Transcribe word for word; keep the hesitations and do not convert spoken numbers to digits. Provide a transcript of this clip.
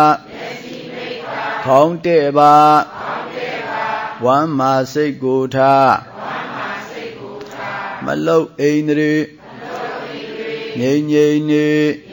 ခေါင်းတဲ့ပါဝမ်းမာစိတ်ကိုထားမလုတ်အိန္ဒြေငြိမ်ငြိမ်နေ